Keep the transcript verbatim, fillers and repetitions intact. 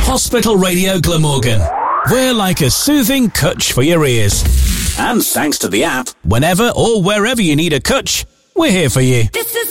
Hospital Radio Glamorgan. We're like a soothing cutch for your ears. And thanks to the app, whenever or wherever you need a cutch, we're here for you. This is